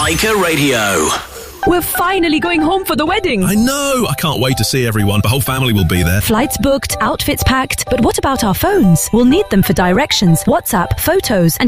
Biker Radio. We're finally going home for the wedding. I know. I can't wait to see everyone. The whole family will be there. Flights booked, outfits packed. But what about our phones? We'll need them for directions, WhatsApp, photos, and